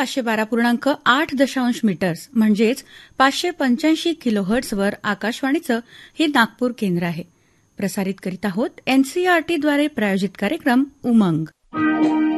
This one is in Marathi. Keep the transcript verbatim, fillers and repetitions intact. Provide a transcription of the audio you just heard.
पाचशे बारा पूर्णांक आठ दशांश मीटर्स म्हणजेच पाचशे पंच्याऐंशी किलोहर्ट्झवर आकाशवाणीचं हे नागपूर केंद्र आहे. प्रसारित करीत आहोत एनसीईआरटीद्वारे प्रायोजित कार्यक्रम उमंग.